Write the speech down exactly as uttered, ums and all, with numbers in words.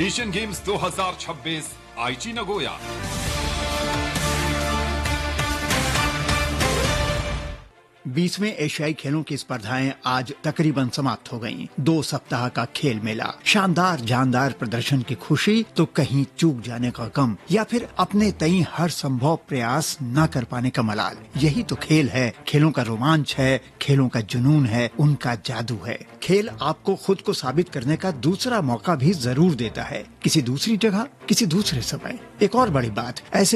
Asian games दो हज़ार छब्बीस आईची नगोया। बीसवें एशियाई खेलों की स्पर्धाएं आज तकरीबन समाप्त हो गईं। दो सप्ताह का खेल मेला, शानदार जानदार प्रदर्शन की खुशी तो कहीं चूक जाने का गम, या फिर अपने तई हर संभव प्रयास न कर पाने का मलाल। यही तो खेल है, खेलों का रोमांच है, खेलों का जुनून है, उनका जादू है। खेल आपको खुद को साबित करने का दूसरा मौका भी जरूर देता है, किसी दूसरी जगह, किसी दूसरे समय। एक और बड़ी बात, ऐसे